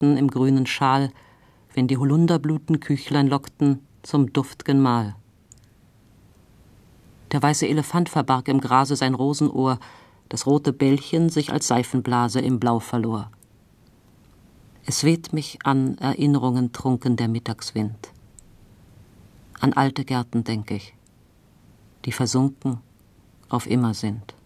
hockten im grünen Schal, wenn die Holunderblüten Küchlein lockten zum duft'gen Mahl. Der weiße Elefant verbarg im Grase sein Rosenohr, das rote Bällchen sich als Seifenblase im Blau verlor. Es weht mich an Erinnerungen trunken der Mittagswind. An alte Gärten denk ich, die versunken auf immer sind.